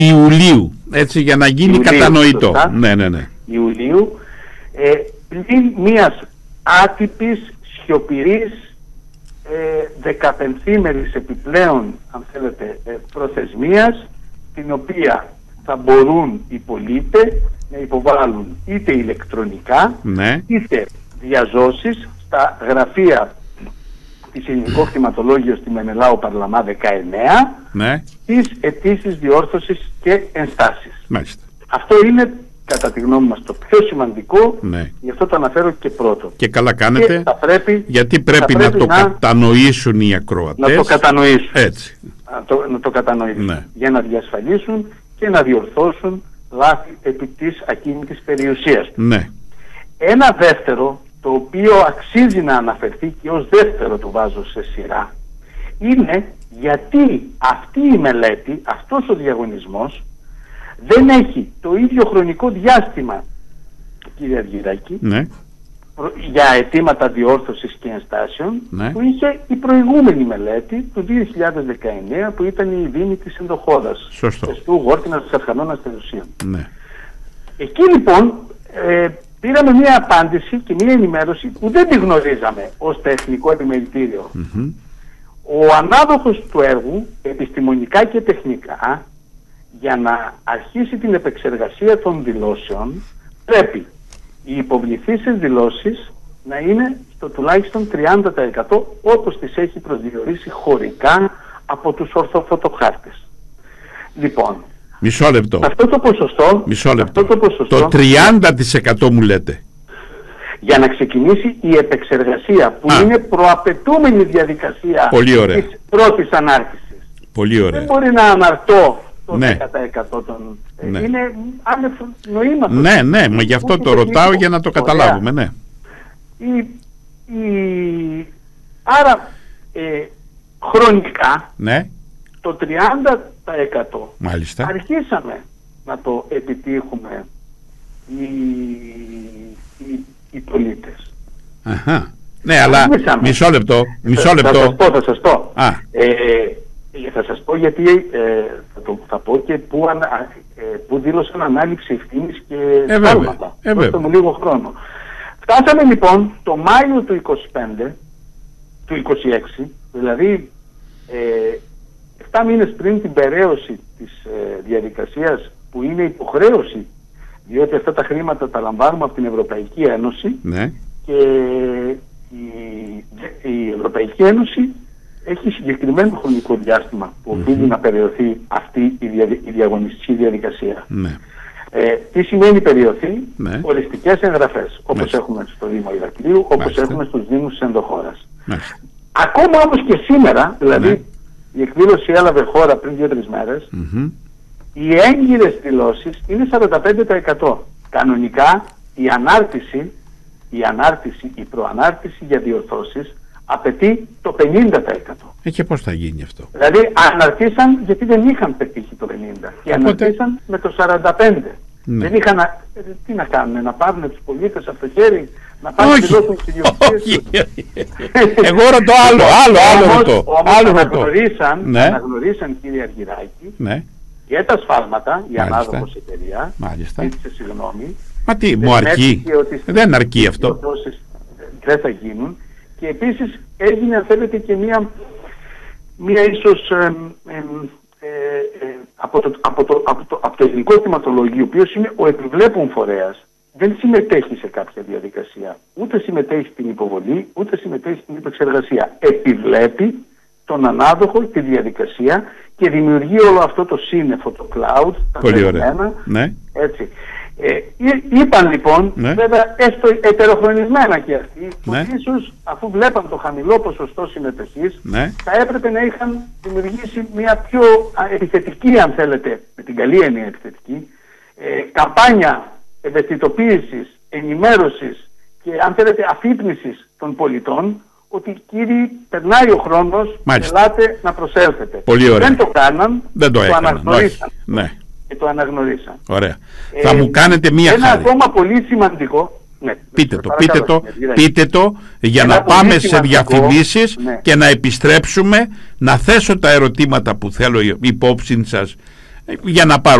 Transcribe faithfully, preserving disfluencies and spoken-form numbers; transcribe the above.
Ιουλίου, έτσι, για να γίνει Ιουλίου, κατανοητό. Σωστά. Ναι, ναι, ναι. Ιουλίου, ε, πλην μιας άτυπης, σιωπηρής, ε, δεκαπενθήμερης επιπλέον, αν θέλετε, ε, προθεσμίας, την οποία θα μπορούν οι πολίτες να υποβάλουν είτε ηλεκτρονικά, ναι, είτε διαζώσεις στα γραφεία της Ελληνικό Κτηματολόγιο στη Μενελάου Παρλαμά δεκαεννέα, ναι, τις αιτήσεις διόρθωσης και ενστάσεις. Μάλιστα. Αυτό είναι, κατά τη γνώμη μας, το πιο σημαντικό, ναι, γι' αυτό το αναφέρω και πρώτο. Και καλά κάνετε, και θα πρέπει, γιατί πρέπει, θα πρέπει να το να, κατανοήσουν οι ακροατές. Να το κατανοήσουν. Έτσι. Να το, να το κατανοήσουν. Ναι. Για να διασφαλίσουν και να διορθώσουν λάθη επί της ακίνητης περιουσίας. Ναι. Ένα δεύτερο, το οποίο αξίζει να αναφερθεί και ως δεύτερο το βάζω σε σειρά, είναι γιατί αυτή η μελέτη, αυτός ο διαγωνισμός δεν έχει το ίδιο χρονικό διάστημα, κύριε Αργυράκη, ναι, για αιτήματα διόρθωσης και ενστάσεων, ναι, που είχε η προηγούμενη μελέτη του δύο χιλιάδες δεκαεννέα, που ήταν η δήμη της Ενδοχώρας, του Γόρτινας της Αρχανώνας Τελουσίων. Ναι. Εκεί λοιπόν ε, πήραμε μία απάντηση και μία ενημέρωση που δεν τη γνωρίζαμε ως τεχνικό επιμελητήριο. Mm-hmm. Ο ανάδοχος του έργου, επιστημονικά και τεχνικά, για να αρχίσει την επεξεργασία των δηλώσεων, πρέπει οι υποβληθήσεις δηλώσεις να είναι στο τουλάχιστον τριάντα τοις εκατό όπως τις έχει προσδιορίσει χωρικά από τους ορθοφωτοχάρτες. Λοιπόν, μισό λεπτό. Αυτό το ποσοστό, μισό λεπτό. Αυτό το, ποσοστό, το τριάντα τοις εκατό μου λέτε. Για να ξεκινήσει η επεξεργασία, που Α. είναι προαπαιτούμενη διαδικασία της πρώτης ανάρτησης. Πολύ ωραία. Δεν μπορεί να αναρτώ το ναι. δέκα τοις εκατό των... Ναι. Είναι άνευ νοήματος. Ναι, ναι, μα γι' αυτό το ρωτάω, για να το καταλάβουμε, ναι. Η, η... Άρα, ε, χρονικά, ναι, το τριάντα τοις εκατό μάλιστα αρχίσαμε να το επιτύχουμε οι, οι, οι πολίτες. Αχα. Ναι, αλλά αρχίσαμε. μισό λεπτό, μισό λεπτό. Θα σας πω, θα σας πω. Α. Ε, θα σας πω γιατί ε, θα, το, θα πω και που, ανα, ε, που δήλωσαν ανάληψη ευθύνης και σφάλματα. Ε, Δώστε μου λίγο χρόνο. Φτάσαμε λοιπόν το Μάιο του είκοσι πέντε, του είκοσι έξι, δηλαδή ε, επτά μήνες πριν την περαίωση της ε, διαδικασίας, που είναι υποχρέωση, διότι αυτά τα χρήματα τα λαμβάνουμε από την Ευρωπαϊκή Ένωση, ναι, και η, η Ευρωπαϊκή Ένωση έχει συγκεκριμένο χρονικό διάστημα που οφείλει mm-hmm. να περιοθεί αυτή η, δια, η διαγωνιστική διαδικασία. Ναι. Ε, τι σημαίνει περιοθεί? Ναι. Οριστικές εγγραφές, όπως Μάλιστα. έχουμε στο Δήμο Ηρακλείου, όπως Μάλιστα. έχουμε στους Δήμους της Ενδοχώρας. Μάλιστα. Ακόμα όμως και σήμερα, δηλαδή ναι. η εκδήλωση έλαβε χώρα πριν δύο-τρεις μέρες, mm-hmm. οι έγκυρες δηλώσεις είναι σαράντα πέντε τοις εκατό. Κανονικά η ανάρτηση, η ανάρτηση, η προανάρτηση για διορθώσεις απαιτεί το πενήντα τοις εκατό. Ε, και πώς θα γίνει αυτό? Δηλαδή αναρτήσαν γιατί δεν είχαν πετύχει το πενήντα και Οπότε... αναρτήσαν με το σαράντα πέντε. Ναι. Δεν είχαν, τι να κάνουν, να πάρουν τους πολίτες από το χέρι, να πάνε να δηλώσουν τις ιδιοκτησίες τους. Εγώ ρωτώ άλλο, άλλο, άλλο ρωτώ. Όμως αναγνωρίσαν, ναι. αναγνωρίσαν, κύριε Αργυράκη, ναι. και τα σφάλματα, η ανάδοχος εταιρεία, ζήτησε συγγνώμη. Μα τι, μου αρκεί, δεν αρκεί αυτό. Δεν θα γίνουν. Και επίσης έγινε, αν θέλετε, και μία, μία ίσως ε, ε, ε, ε, από, το, από, το, από, το, από το Ελληνικό Κτηματολόγιο, ο οποίος είναι ο επιβλέπων φορέας, δεν συμμετέχει σε κάποια διαδικασία. Ούτε συμμετέχει στην υποβολή, ούτε συμμετέχει στην επεξεργασία. Επιβλέπει τον ανάδοχο τη διαδικασία και δημιουργεί όλο αυτό το σύννεφο, το cloud, τα Πολύ ωραία. Ναι. Έτσι. Ε, είπαν λοιπόν, ναι. βέβαια έστω ετεροχρονισμένα και αυτοί, ναι. ότι ίσως αφού βλέπαν το χαμηλό ποσοστό συμμετοχής, ναι. θα έπρεπε να είχαν δημιουργήσει μια πιο επιθετική, αν θέλετε, με την καλή έννοια επιθετική, ε, καμπάνια ευαισθητοποίησης, ενημέρωσης και, αν θέλετε, αφύπνισης των πολιτών, ότι κύριοι, περνάει ο χρόνος, ελάτε να προσέλθετε. Πολύ ωραία. Δεν το κάναν, δεν το, το έκαναν, αναγνωρίσαν. Ναι. Και το αναγνωρίσαν. Ωραία. Ε, θα μου κάνετε μία ένα χάρη. Ένα ακόμα πολύ σημαντικό. Ναι, πείτε το, πείτε το, πείτε το για ένα να πάμε σημαντικό, σε διαφημίσεις, ναι. και να επιστρέψουμε, να θέσω τα ερωτήματα που θέλω υπόψη σας για να πάρω